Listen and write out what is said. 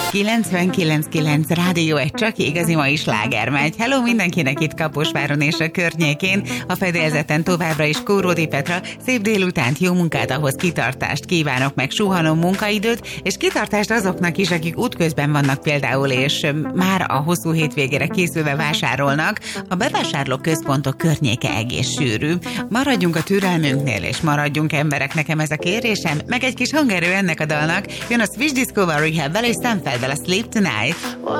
99.9 Rádió, egy csak igazi mai sláger megy. Hello mindenkinek itt Kaposváron és a környékén. A fedélzeten továbbra is Kóródi Petra. Szép délutánt, jó munkát, ahhoz kitartást kívánok, meg suhanom munkaidőt, és kitartást azoknak is, akik útközben vannak például, és már a hosszú hétvégére készülve vásárolnak. A bevásárló központok környéke egész sűrű. Maradjunk a türelmünknél, és maradjunk emberek, nekem ez a kérésem, meg egy kis hangerő ennek a dalnak. Jön a Swiss Discovery Rehab-vel és Stanfieldvel a Sleep Tonight.